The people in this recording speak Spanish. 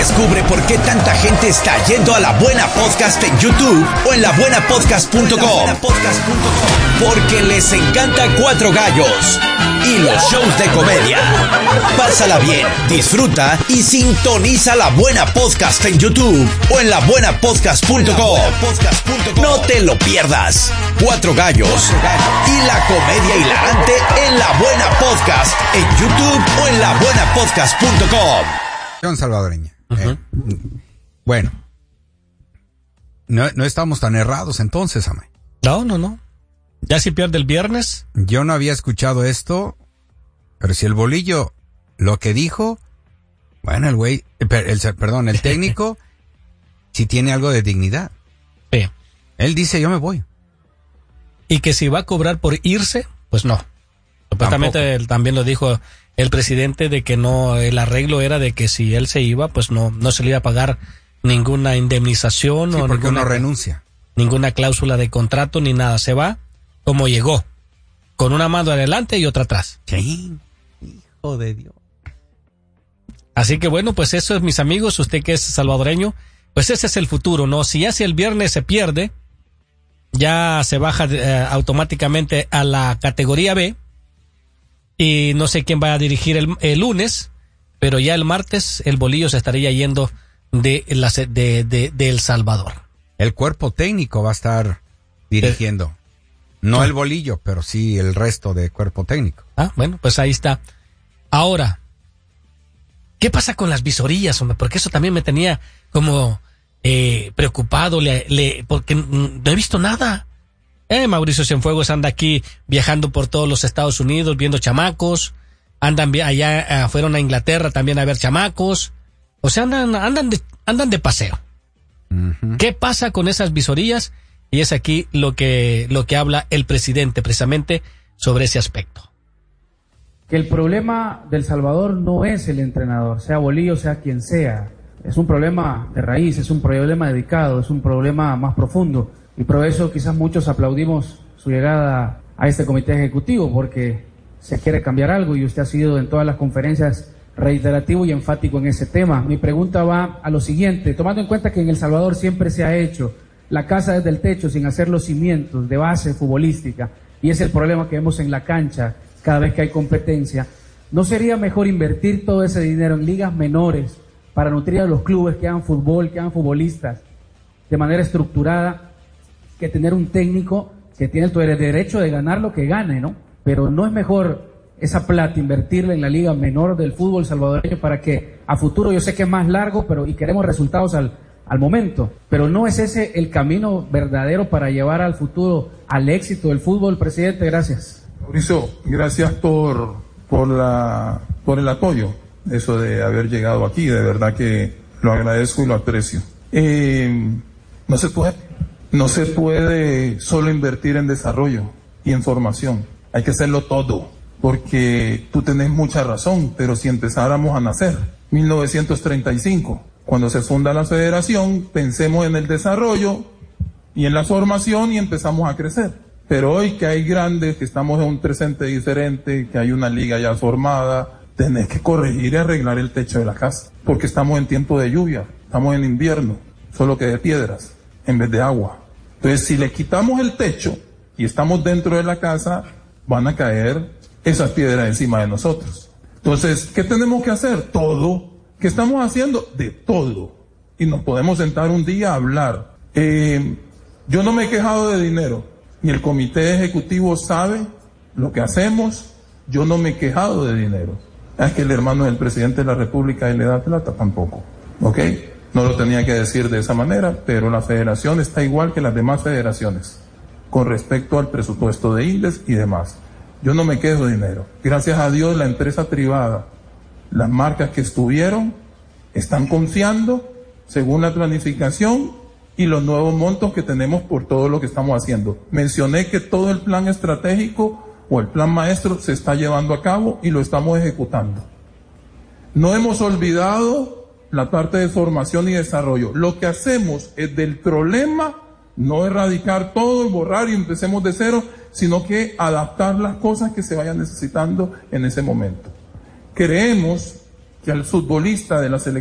Descubre por qué tanta gente está yendo a La Buena Podcast en YouTube o en labuenapodcast.com. Porque les encanta Cuatro Gallos y los shows de comedia. Pásala bien, disfruta y sintoniza La Buena Podcast en YouTube o en labuenapodcast.com. No te lo pierdas. Cuatro Gallos y la comedia hilarante en La Buena Podcast en YouTube o en labuenapodcast.com. John Salvadoreña. Bueno, no estamos tan errados entonces, Amay. No. Ya si pierde el viernes. Yo no había escuchado esto, pero si el Bolillo lo que dijo, bueno, el técnico, si tiene algo de dignidad. Sí. Él dice, yo me voy. Y que si va a cobrar por irse, pues no. Supuestamente él también lo dijo el presidente de que no, el arreglo era de que si él se iba, pues no se le iba a pagar ninguna indemnización, sí, o porque uno renuncia. Ninguna cláusula de contrato ni nada. Se va como llegó, con una mano adelante y otra atrás. Sí, hijo de Dios. Así que bueno, pues eso es, mis amigos, usted que es salvadoreño, pues ese es el futuro, ¿no? Si ya el viernes se pierde, ya se baja automáticamente a la categoría B, y no sé quién va a dirigir el lunes, pero ya el martes el Bolillo se estaría yendo de El Salvador. El cuerpo técnico va a estar dirigiendo. No el Bolillo, pero sí el resto de cuerpo técnico. Bueno, pues ahí está. Ahora, ¿qué pasa con las visorías, hombre? Porque eso también me tenía como preocupado, porque no he visto nada. Mauricio Cienfuegos anda aquí viajando por todos los Estados Unidos viendo chamacos, andan allá, fueron a Inglaterra también a ver chamacos, o sea, andan de paseo. Uh-huh. ¿Qué pasa con esas visorías? Y es aquí lo que habla el presidente precisamente sobre ese aspecto. Que el problema del Salvador no es el entrenador, sea Bolillo, sea quien sea. Es un problema de raíz, es un problema dedicado, es un problema más profundo. Y por eso quizás muchos aplaudimos su llegada a este comité ejecutivo, porque se quiere cambiar algo y usted ha sido en todas las conferencias reiterativo y enfático en ese tema. Mi pregunta va a lo siguiente, tomando en cuenta que en El Salvador siempre se ha hecho la casa desde el techo sin hacer los cimientos de base futbolística, y es el problema que vemos en la cancha cada vez que hay competencia, ¿no sería mejor invertir todo ese dinero en ligas menores para nutrir a los clubes que hagan fútbol, que hagan futbolistas de manera estructurada, que tener un técnico que tiene el derecho de ganar lo que gane, ¿no? Pero no es mejor esa plata invertirla en la liga menor del fútbol salvadoreño para que a futuro, yo sé que es más largo, y queremos resultados al momento, pero no es ese el camino verdadero para llevar al futuro al éxito del fútbol, presidente? Gracias. Mauricio, gracias por el apoyo, eso de haber llegado aquí, de verdad que lo agradezco y lo aprecio. No se puede solo invertir en desarrollo y en formación, hay que hacerlo todo, porque tú tenés mucha razón, pero si empezáramos a nacer, 1935, cuando se funda la federación, pensemos en el desarrollo y en la formación y empezamos a crecer. Pero hoy que hay grandes, que estamos en un presente diferente, que hay una liga ya formada, tenés que corregir y arreglar el techo de la casa, porque estamos en tiempo de lluvia, estamos en invierno, solo que de piedras en vez de agua. Entonces, si le quitamos el techo y estamos dentro de la casa, van a caer esas piedras encima de nosotros. Entonces, ¿qué tenemos que hacer? Todo. ¿Qué estamos haciendo? De todo. Y nos podemos sentar un día a hablar. Yo no me he quejado de dinero, ni el comité ejecutivo sabe lo que hacemos. Yo no me he quejado de dinero. Es que el hermano del presidente de la República y le da plata tampoco. ¿Ok? No lo tenía que decir de esa manera, pero la federación está igual que las demás federaciones con respecto al presupuesto de INDES y demás. Yo no me quejo de dinero. Gracias a Dios, la empresa privada, las marcas que estuvieron, están confiando según la planificación y los nuevos montos que tenemos por todo lo que estamos haciendo. Mencioné que todo el plan estratégico o el plan maestro se está llevando a cabo y lo estamos ejecutando. No hemos olvidado la parte de formación y desarrollo. Lo que hacemos es del problema, no erradicar todo, borrar y empecemos de cero, sino que adaptar las cosas que se vayan necesitando en ese momento. Creemos que al futbolista de la selección